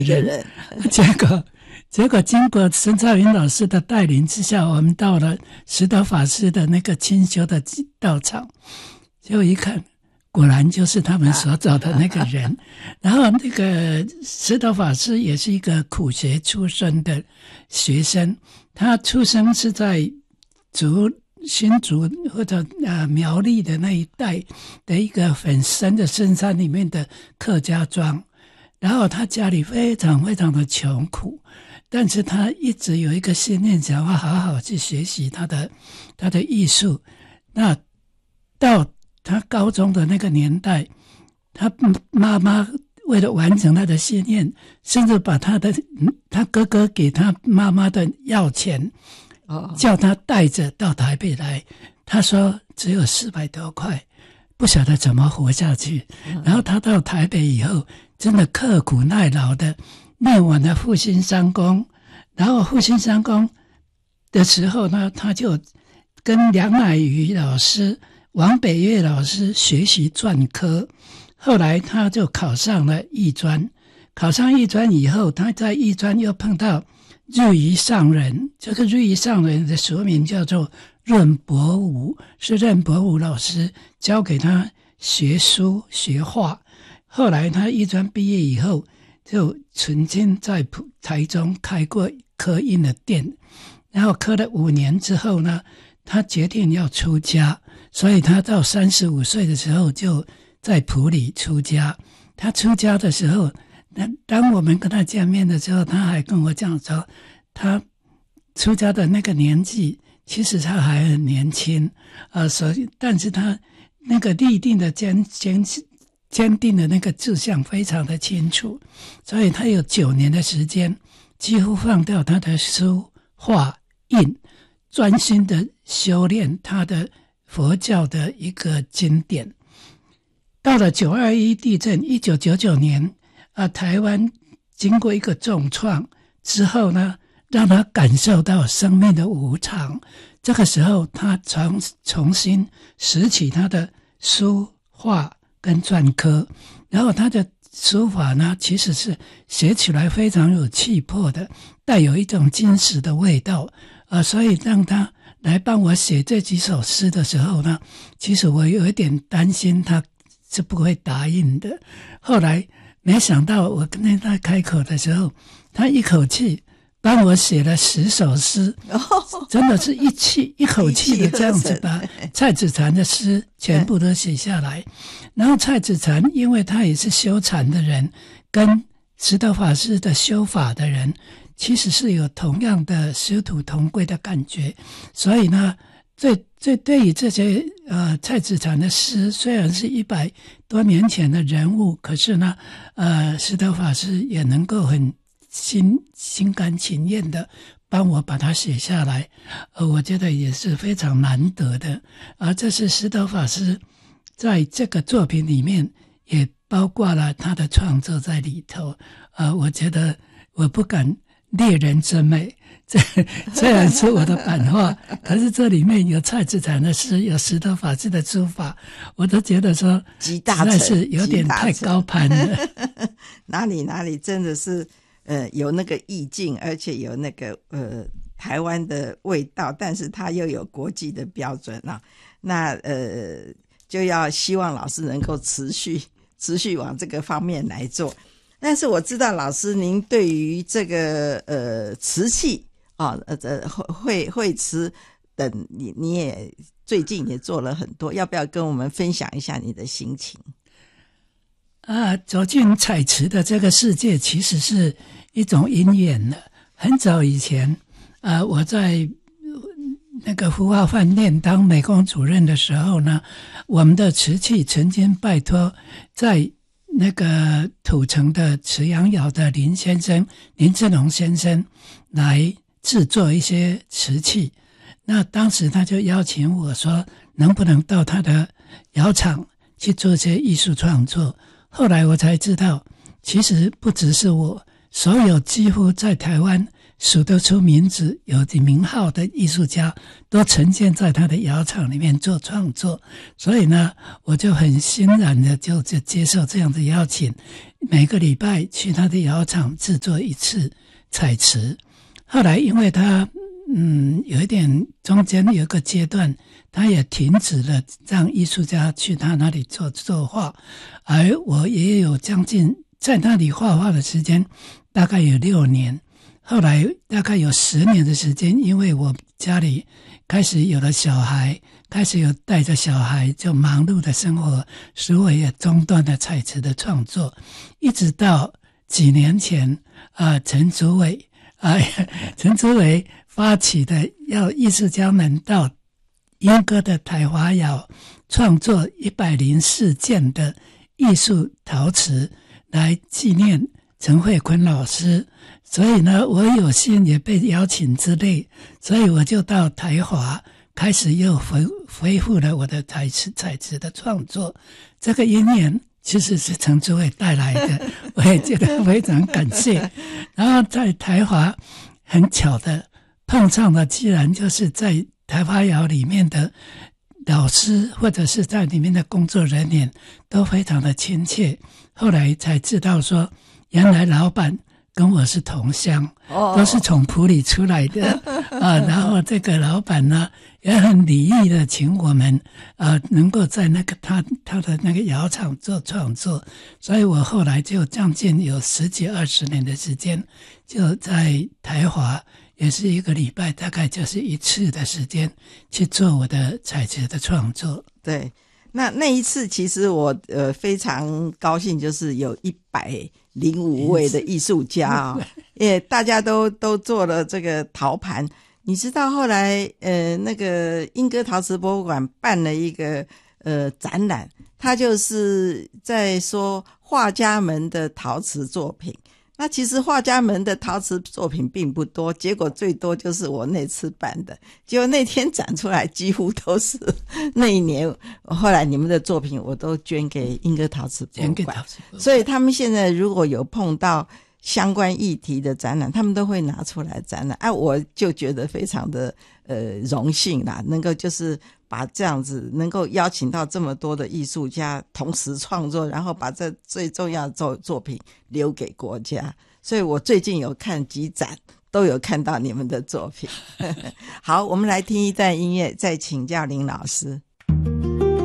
人， 结果经过孙超云老师的带领之下，我们到了石头法师的那个清修的道场，就一看，果然就是他们所找的那个人。然后那个石头法师也是一个苦学出身的学生，他出生是在新竹或者苗栗的那一带的一个很深的深山里面的客家庄，然后他家里非常非常的穷苦，但是他一直有一个信念，想要好好去学习他的艺术。那到他高中的那个年代，他妈妈为了完成他的信念，甚至把他哥哥给他妈妈的要钱，叫他带着到台北来。他说只有400多块，不晓得怎么活下去。然后他到台北以后，真的刻苦耐劳的念完了复兴商工，然后复兴商工的时候呢，他就跟梁乃瑜老师、王北岳老师学习篆刻。后来他就考上了艺专，考上艺专以后，他在艺专又碰到日语上人，这个日语上人的俗名叫做任伯武，是任伯武老师教给他学书学画。后来他艺专毕业以后，就曾经在台中开过刻印的店，然后刻了5年之后呢，他决定要出家，所以他到35岁的时候就在埔里出家。他出家的时候，当我们跟他见面的时候，他还跟我讲说，他出家的那个年纪，其实他还很年轻，但是他那个立定的坚定的那个志向非常的清楚，所以他有9年的时间，几乎放掉他的书画印，专心的修炼他的佛教的一个经典。到了921地震，1999年台湾经过一个重创之后呢，让他感受到生命的无常。这个时候他重新拾起他的书画跟篆刻，然后他的书法呢，其实是写起来非常有气魄的，带有一种金石的味道所以让他来帮我写这几首诗的时候呢，其实我有一点担心他是不会答应的。后来没想到我跟他开口的时候，他一口气帮我写了10首诗，真的是一口气的这样子把蔡子禅的诗全部都写下来。然后蔡子禅因为他也是修禅的人，跟石头法师的修法的人其实是有同样的殊途同归的感觉，所以呢对于这些蔡子禅的诗，虽然是100多年前的人物，可是呢石头法师也能够很心甘情愿的帮我把它写下来，我觉得也是非常难得的。这是石头法师在这个作品里面也包括了他的创作在里头。我觉得我不敢猎人之美，虽然是我的版画，可是这里面有蔡子禅的诗，有石头法师的书法，我都觉得说实在是有点太高攀了。 哪里真的是有那个意境，而且有那个台湾的味道，但是它又有国际的标准啊。那就要希望老师能够持续往这个方面来做。但是我知道老师您对于这个瓷器绘瓷等你也最近也做了很多，要不要跟我们分享一下你的心情？ 走进彩瓷的这个世界其实是一种因缘了。很早以前我在那个福华饭店当美工主任的时候呢，我们的瓷器曾经拜托在那个土城的慈阳窑的林志龙先生来制作一些瓷器。那当时他就邀请我说，能不能到他的窑厂去做一些艺术创作。后来我才知道，其实不只是我，所有几乎在台湾数得出名字有的名号的艺术家都呈现在他的窑厂里面做创作，所以呢我就很欣然的就接受这样的邀请，每个礼拜去他的窑厂制作一次彩瓷。后来因为他有一点中间有个阶段他也停止了让艺术家去他那里作画，而我也有将近在那里画画的时间大概有6年，后来大概有10年的时间，因为我家里开始有了小孩，开始有带着小孩就忙碌的生活，使我也中断了彩瓷的创作，一直到几年前陈祖伟发起的要艺术家们到莺歌的台华窑创作104件的艺术陶瓷来纪念陈慧坤老师，所以呢我有幸也被邀请之类，所以我就到台华开始又恢复了我的彩瓷的创作。这个因缘其实是陈祖伟带来的，我也觉得非常感谢。然后在台华很巧的碰上了，既然就是在台华窑里面的老师或者是在里面的工作人员都非常的亲切，后来才知道说原来老板跟我是同乡，都是从埔里出来的然后这个老板呢也很礼义的请我们能够在那个他的那个窑厂做创作，所以我后来就将近有10几20年的时间就在台华，也是一个礼拜大概就是1次的时间去做我的彩瓷的创作。 对，那一次其实我非常高兴，就是有105位的艺术家也大家都做了这个陶盘。你知道后来那个莺歌陶瓷博物馆办了一个展览，他就是在说画家们的陶瓷作品。那其实画家们的陶瓷作品并不多，结果最多就是我那次办的，结果那天展出来几乎都是那一年后来你们的作品我都捐给莺歌陶瓷博物馆，所以他们现在如果有碰到相关议题的展览，他们都会拿出来展览。我就觉得非常的荣幸啦，能够就是把这样子能够邀请到这么多的艺术家同时创作，然后把这最重要的作品留给国家。所以我最近有看几展，都有看到你们的作品好，我们来听一段音乐，再请教林老师。